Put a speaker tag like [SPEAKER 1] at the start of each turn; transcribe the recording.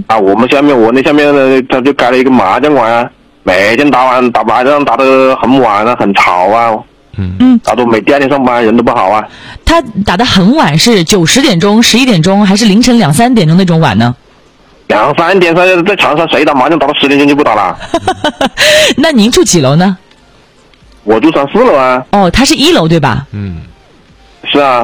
[SPEAKER 1] 啊，我那下面呢，他就开了一个麻将馆啊，每天打麻将打得很晚啊，很吵啊。打到第二天上班人都不好啊。
[SPEAKER 2] 他打得很晚，是9、10点钟、11点钟，还是凌晨2、3点钟那种晚呢
[SPEAKER 1] ？2、3点在床上谁打麻将打到10点钟就不打了。
[SPEAKER 2] 那您住几楼呢？
[SPEAKER 1] 我住3、4楼啊。
[SPEAKER 2] 哦，他是1楼对吧？
[SPEAKER 1] 是啊。